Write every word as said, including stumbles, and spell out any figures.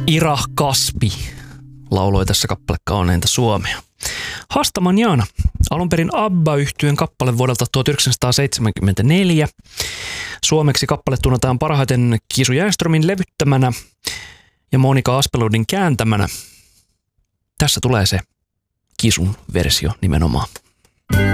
Ira Kaspi lauloi tässä kappale Kauneinta Suomea. Hasta Mañana, alun perin ABBA-yhtyeen kappale vuodelta tuhatyhdeksänsataaseitsemänkymmentäneljä. Suomeksi kappale tunnetaan parhaiten Kisu Järnströmin levyttämänä ja Monika Aspelundin kääntämänä. Tässä tulee se Kisun versio nimenomaan.